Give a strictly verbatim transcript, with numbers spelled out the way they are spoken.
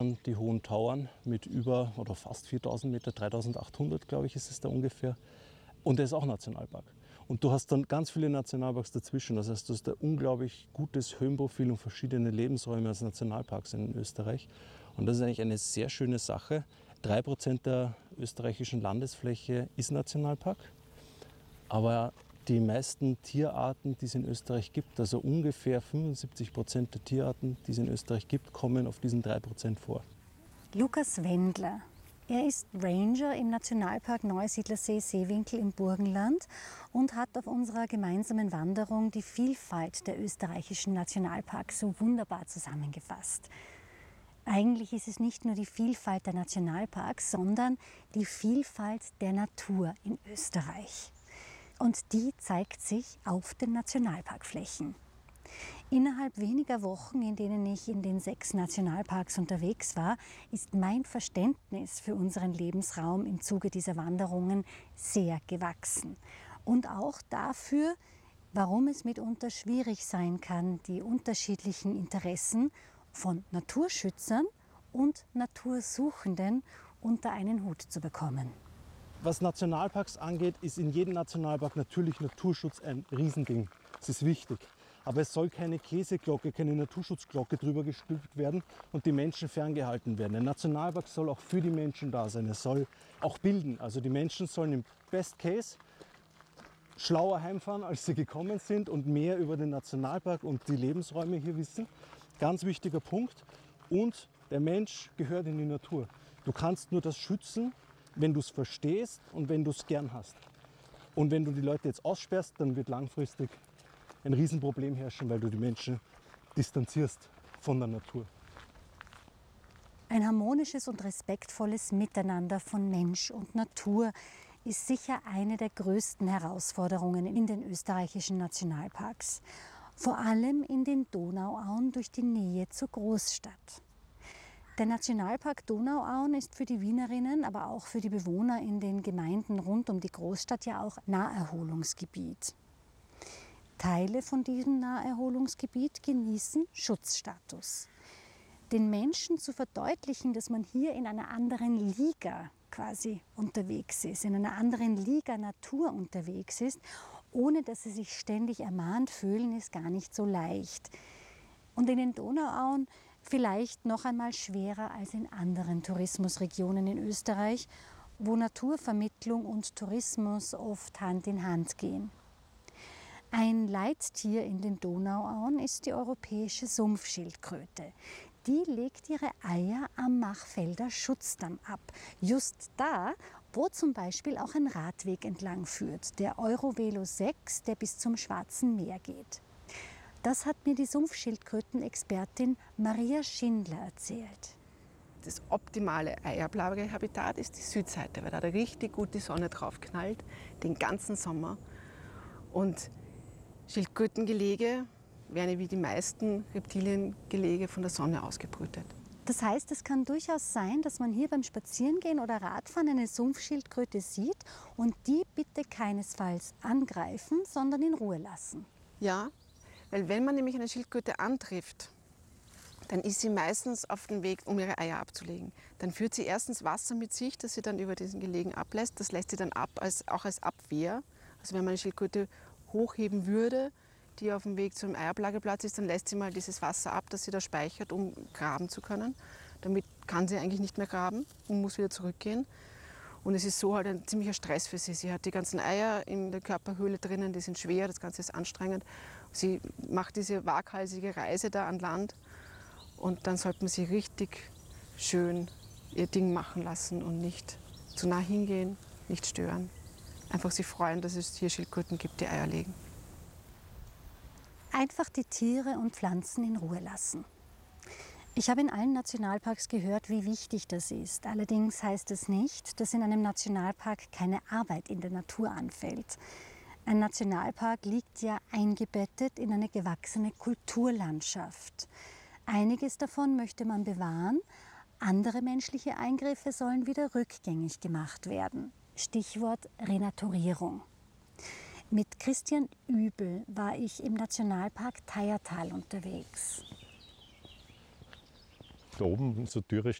Die hohen Tauern mit über oder fast viertausend Meter, dreitausendachthundert glaube ich ist es da ungefähr. Und der ist auch Nationalpark. Und du hast dann ganz viele Nationalparks dazwischen. Das heißt, du hast ein unglaublich gutes Höhenprofil und verschiedene Lebensräume als Nationalparks in Österreich. Und das ist eigentlich eine sehr schöne Sache. Drei Prozent der österreichischen Landesfläche ist Nationalpark. Aber die meisten Tierarten, die es in Österreich gibt, also ungefähr fünfundsiebzig Prozent der Tierarten, die es in Österreich gibt, kommen auf diesen drei Prozent vor. Lukas Wendler. Er ist Ranger im Nationalpark Neusiedlersee-Seewinkel im Burgenland und hat auf unserer gemeinsamen Wanderung die Vielfalt der österreichischen Nationalparks so wunderbar zusammengefasst. Eigentlich ist es nicht nur die Vielfalt der Nationalparks, sondern die Vielfalt der Natur in Österreich. Und die zeigt sich auf den Nationalparkflächen. Innerhalb weniger Wochen, in denen ich in den sechs Nationalparks unterwegs war, ist mein Verständnis für unseren Lebensraum im Zuge dieser Wanderungen sehr gewachsen. Und auch dafür, warum es mitunter schwierig sein kann, die unterschiedlichen Interessen von Naturschützern und Natursuchenden unter einen Hut zu bekommen. Was Nationalparks angeht, ist in jedem Nationalpark natürlich Naturschutz ein Riesending. Das ist wichtig. Aber es soll keine Käseglocke, keine Naturschutzglocke drüber gestülpt werden und die Menschen ferngehalten werden. Ein Nationalpark soll auch für die Menschen da sein. Es soll auch bilden. Also die Menschen sollen im Best Case schlauer heimfahren, als sie gekommen sind und mehr über den Nationalpark und die Lebensräume hier wissen. Ganz wichtiger Punkt. Und der Mensch gehört in die Natur. Du kannst nur das schützen, wenn du es verstehst und wenn du es gern hast. Und wenn du die Leute jetzt aussperrst, dann wird langfristig ein Riesenproblem herrschen, weil du die Menschen distanzierst von der Natur. Ein harmonisches und respektvolles Miteinander von Mensch und Natur ist sicher eine der größten Herausforderungen in den österreichischen Nationalparks. Vor allem in den Donauauen durch die Nähe zur Großstadt. Der Nationalpark Donauauen ist für die Wienerinnen, aber auch für die Bewohner in den Gemeinden rund um die Großstadt ja auch Naherholungsgebiet. Teile von diesem Naherholungsgebiet genießen Schutzstatus. Den Menschen zu verdeutlichen, dass man hier in einer anderen Liga quasi unterwegs ist, in einer anderen Liga Natur unterwegs ist, ohne dass sie sich ständig ermahnt fühlen, ist gar nicht so leicht. Und in den Donauauen vielleicht noch einmal schwerer als in anderen Tourismusregionen in Österreich, wo Naturvermittlung und Tourismus oft Hand in Hand gehen. Ein Leittier in den Donauauen ist die europäische Sumpfschildkröte. Die legt ihre Eier am Machfelder Schutzdamm ab. Just da, wo zum Beispiel auch ein Radweg entlang führt, der Eurovelo sechs, der bis zum Schwarzen Meer geht. Das hat mir die Sumpfschildkrötenexpertin Maria Schindler erzählt. Das optimale Eiablagehabitat ist die Südseite, weil da richtig gut die Sonne drauf knallt, den ganzen Sommer. Und Schildkrötengelege werden wie die meisten Reptiliengelege von der Sonne ausgebrütet. Das heißt, es kann durchaus sein, dass man hier beim Spazierengehen oder Radfahren eine Sumpfschildkröte sieht und die bitte keinesfalls angreifen, sondern in Ruhe lassen. Ja, weil wenn man nämlich eine Schildkröte antrifft, dann ist sie meistens auf dem Weg, um ihre Eier abzulegen. Dann führt sie erstens Wasser mit sich, das sie dann über diesen Gelegen ablässt. Das lässt sie dann ab, als, auch als Abwehr. Also wenn man eine Schildkröte hochheben würde, die auf dem Weg zum Eiablageplatz ist, dann lässt sie mal dieses Wasser ab, das sie da speichert, um graben zu können. Damit kann sie eigentlich nicht mehr graben und muss wieder zurückgehen. Und es ist so halt ein ziemlicher Stress für sie. Sie hat die ganzen Eier in der Körperhöhle drinnen, die sind schwer, das Ganze ist anstrengend. Sie macht diese waghalsige Reise da an Land und dann sollte man sie richtig schön ihr Ding machen lassen und nicht zu nah hingehen, nicht stören. Einfach sich freuen, dass es hier Schildkröten gibt, die Eier legen. Einfach die Tiere und Pflanzen in Ruhe lassen. Ich habe in allen Nationalparks gehört, wie wichtig das ist. Allerdings heißt es nicht, dass in einem Nationalpark keine Arbeit in der Natur anfällt. Ein Nationalpark liegt ja eingebettet in eine gewachsene Kulturlandschaft. Einiges davon möchte man bewahren, andere menschliche Eingriffe sollen wieder rückgängig gemacht werden. Stichwort Renaturierung. Mit Christian Übel war ich im Nationalpark Thayertal unterwegs. da oben so dürre